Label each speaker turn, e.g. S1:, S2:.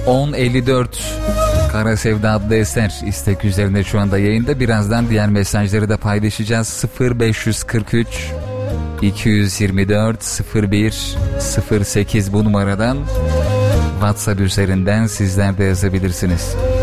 S1: 10.54 Kara Sevda adlı eser istek üzerinde şu anda yayında. Birazdan diğer mesajları da paylaşacağız. 0543 224 01 08 bu numaradan WhatsApp üzerinden sizler de yazabilirsiniz.